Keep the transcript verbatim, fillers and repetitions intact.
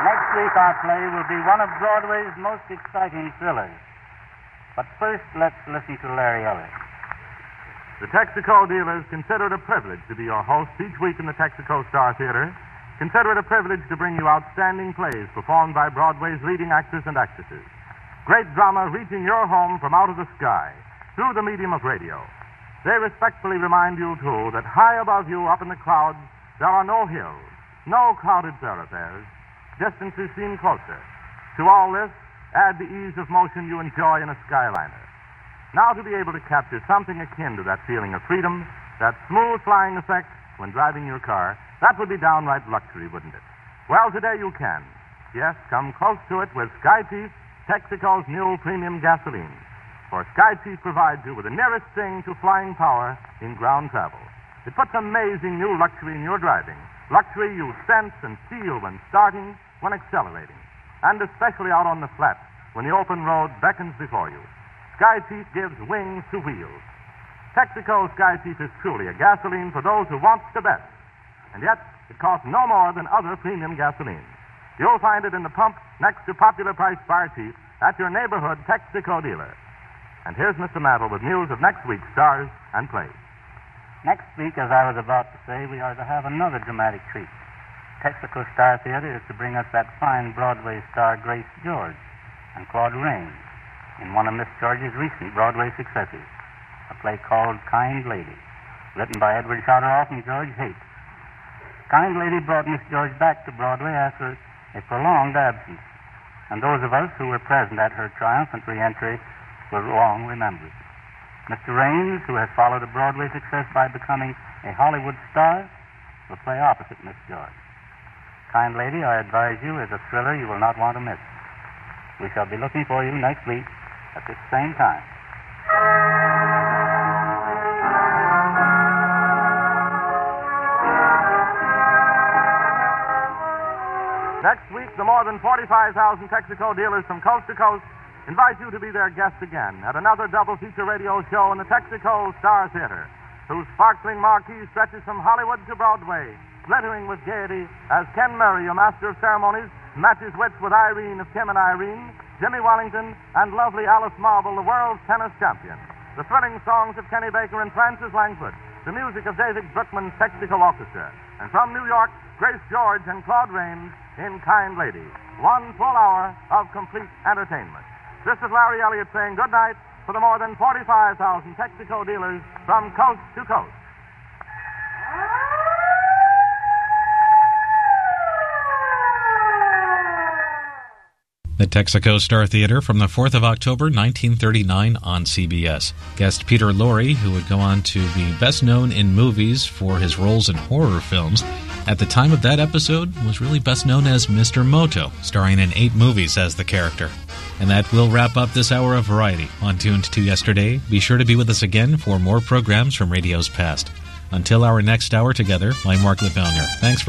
Next week our play will be one of Broadway's most exciting thrillers. But first, let's listen to Larry Ellis. The Texaco dealers consider it a privilege to be your host each week in the Texaco Star Theater. Consider it a privilege to bring you outstanding plays performed by Broadway's leading actors and actresses. Great drama reaching your home from out of the sky through the medium of radio. They respectfully remind you, too, that high above you, up in the clouds, there are no hills, no crowded thoroughfares. Distances seem closer. To all this, add the ease of motion you enjoy in a Skyliner. Now, to be able to capture something akin to that feeling of freedom, that smooth flying effect when driving your car, that would be downright luxury, wouldn't it? Well, today you can. Yes, come close to it with SkyChief, Texaco's new premium gasoline. For SkyChief provides you with the nearest thing to flying power in ground travel. It puts amazing new luxury in your driving. Luxury you sense and feel when starting, when accelerating. And especially out on the flats, when the open road beckons before you. SkyChief gives wings to wheels. Texaco SkyChief is truly a gasoline for those who want the best. And yet, it costs no more than other premium gasolines. You'll find it in the pump next to popular price Bar Chief at your neighborhood Texaco dealer. And here's Mister Mantle with news of next week's stars and plays. Next week, as I was about to say, we are to have another dramatic treat. Texaco Star Theater is to bring us that fine Broadway star Grace George and Claude Rains in one of Miss George's recent Broadway successes, a play called Kind Lady, written by Edward Shotteroff and George Hates. Kind Lady brought Miss George back to Broadway after a prolonged absence, and those of us who were present at her triumphant re-entry will long remember it. Mister Rains, who has followed a Broadway success by becoming a Hollywood star, will play opposite Miss George. Kind Lady, I advise you, is a thriller you will not want to miss. We shall be looking for you next week at this same time. Next week, the more than forty-five thousand Texaco dealers from coast to coast invite you to be their guest again at another double-feature radio show in the Texaco Star Theater, whose sparkling marquee stretches from Hollywood to Broadway, glittering with gaiety as Ken Murray, your master of ceremonies, matches wits with Irene of Kim and Irene, Jimmy Wellington, and lovely Alice Marble, the world's tennis champion. The thrilling songs of Kenny Baker and Francis Langford, the music of David Brookman's Texaco Orchestra, and from New York, Grace George and Claude Rains in Kind Lady. One full hour of complete entertainment. This is Larry Elliott saying good night for the more than forty-five thousand Texaco dealers from coast to coast. The Texaco Star Theater from the fourth of October, nineteen thirty-nine on C B S. Guest Peter Lorre, who would go on to be best known in movies for his roles in horror films, at the time of that episode was really best known as Mister Moto, starring in eight movies as the character. And that will wrap up this hour of variety on Tuned to Yesterday. Be sure to be with us again for more programs from radio's past. Until our next hour together, I'm Mark Lipowner. Thanks for